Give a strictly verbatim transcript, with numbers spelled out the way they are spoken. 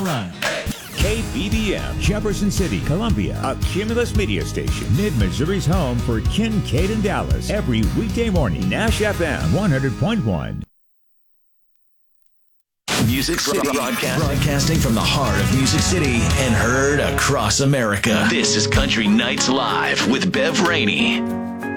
right. K B B M, Jefferson City, Columbia, a Cumulus media station. Mid-Missouri's home for Kincaid and Dallas. Every weekday morning, Nash F M one hundred point one. Music City, broadcasting. broadcasting from the heart of Music City and heard across America. This is Country Nights Live with Bev Rainey.